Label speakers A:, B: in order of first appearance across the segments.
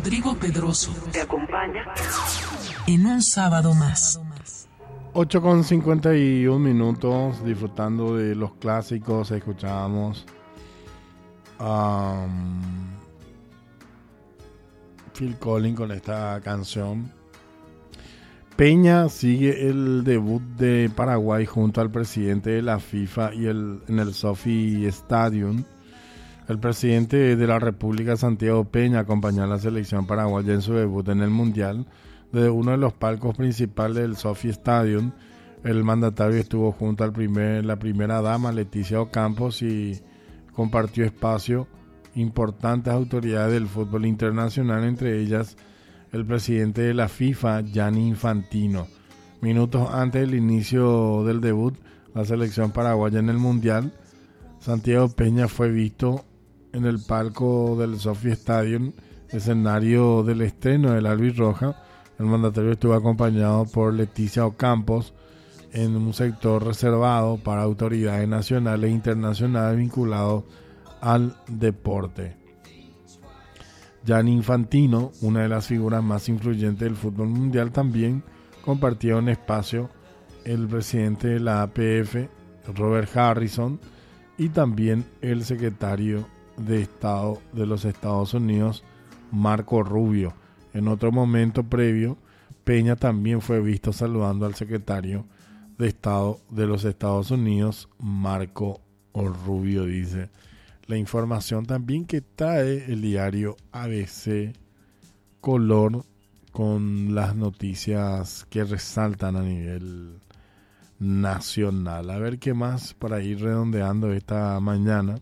A: Rodrigo Pedroso
B: te acompaña
A: en un sábado más.
C: 8:51 minutos, disfrutando de los clásicos. Escuchábamos Phil Collins con esta canción. Peña sigue el debut de Paraguay junto al presidente de la FIFA en el Sophie Stadium. El presidente de la República, Santiago Peña, acompañó a la selección paraguaya en su debut en el Mundial. Desde uno de los palcos principales del Sophie Stadium, el mandatario estuvo junto a la primera dama, Leticia Ocampos, y compartió espacio importantes autoridades del fútbol internacional, entre ellas el presidente de la FIFA, Gianni Infantino. Minutos antes del inicio del debut, la selección paraguaya en el Mundial, Santiago Peña fue visto en el palco del Sophie Stadium, escenario del estreno del Albirroja. El mandatario estuvo acompañado por Leticia Ocampos en un sector reservado para autoridades nacionales e internacionales vinculados al deporte. Gianni Infantino, una de las figuras más influyentes del fútbol mundial, también compartió un espacio el presidente de la APF, Robert Harrison, y también el secretario de Estado de los Estados Unidos, Marco Rubio. En otro momento previo, Peña también fue visto saludando al secretario de Estado de los Estados Unidos, Marco Rubio, dice la información también que trae el diario ABC Color, con las noticias que resaltan a nivel nacional. A ver qué más para ir redondeando esta mañana.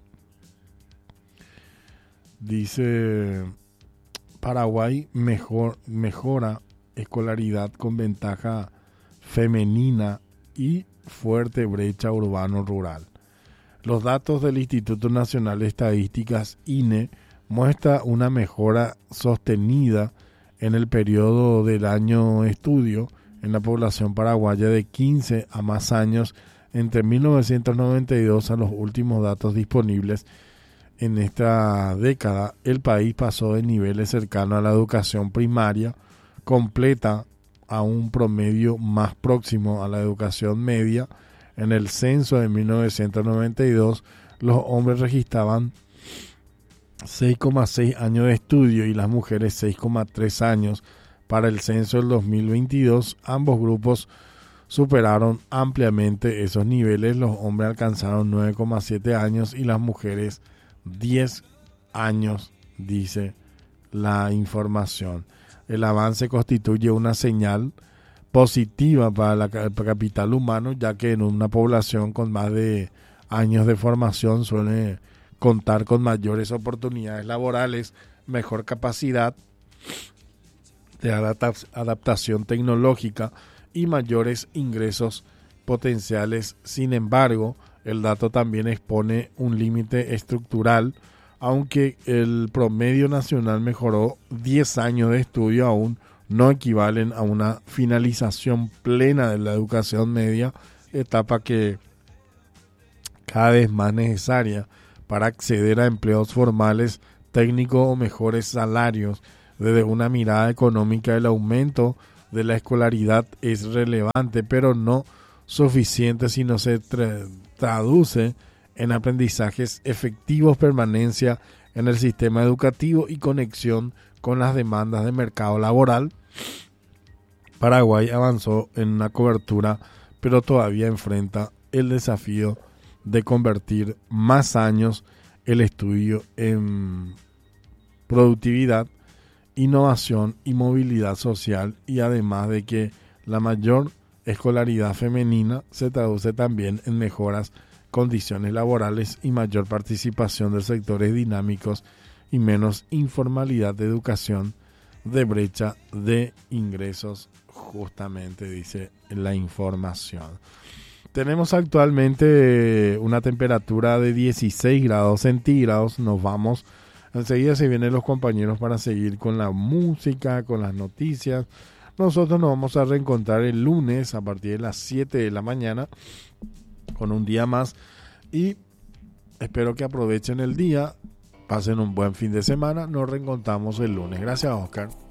C: Dice: Paraguay mejora escolaridad con ventaja femenina y fuerte brecha urbano-rural. Los datos del Instituto Nacional de Estadísticas, INE, muestran una mejora sostenida en el periodo del año estudio en la población paraguaya de 15 a más años entre 1992 a los últimos datos disponibles. En esta década, el país pasó de niveles cercanos a la educación primaria completa a un promedio más próximo a la educación media. En el censo de 1992, los hombres registraban 6,6 años de estudio y las mujeres 6,3 años. Para el censo del 2022, ambos grupos superaron ampliamente esos niveles. Los hombres alcanzaron 9,7 años y las mujeres 10 años, dice la información. El avance constituye una señal positiva para el capital humano, ya que en una población con más de años de formación suele contar con mayores oportunidades laborales, mejor capacidad de adaptación tecnológica y mayores ingresos potenciales. Sin embargo, el dato también expone un límite estructural. Aunque el promedio nacional mejoró, 10 años de estudio aún no equivalen a una finalización plena de la educación media, etapa que cada vez más necesaria para acceder a empleos formales, técnicos o mejores salarios. Desde una mirada económica, el aumento de la escolaridad es relevante, pero no suficiente si no se traduce en aprendizajes efectivos, permanencia en el sistema educativo y conexión con las demandas de mercado laboral. Paraguay avanzó en una cobertura, pero todavía enfrenta el desafío de convertir más años el estudio en productividad, innovación y movilidad social, y además de que la mayor escolaridad femenina se traduce también en mejoras condiciones laborales y mayor participación de sectores dinámicos y menos informalidad de educación, de brecha de ingresos, justamente dice la información. Tenemos actualmente una temperatura de 16 grados centígrados. Nos vamos. Enseguida se vienen los compañeros para seguir con la música, con las noticias. Nosotros nos vamos a reencontrar el lunes a partir de las 7 de la mañana con un día más. Y espero que aprovechen el día pasen un buen fin de semana. Nos reencontramos el lunes. Gracias, Oscar.